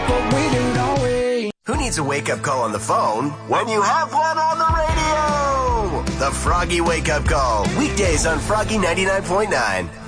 but we do, don't we? Who needs a wake-up call on the phone when you have one on the radio? The Froggy Wake Up Call. Weekdays on Froggy 99.9.